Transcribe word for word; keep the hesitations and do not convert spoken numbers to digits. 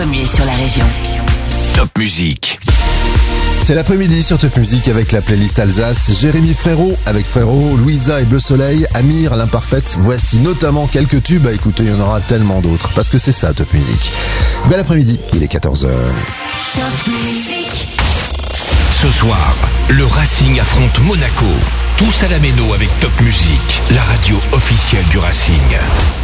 premier sur la région. Top Musique. C'est l'après-midi sur Top Musique avec la playlist Alsace. Jérémy Frérot avec Frérot, Louisa et Bleu Soleil, Amir l'imparfaite. Voici notamment quelques tubes à écouter, il y en aura tellement d'autres. Parce que c'est ça Top Musique. Bel après-midi, il est quatorze heures. Top Musique. Ce soir, le Racing affronte Monaco. Tous à la méno avec Top Musique, la radio officielle du Racing.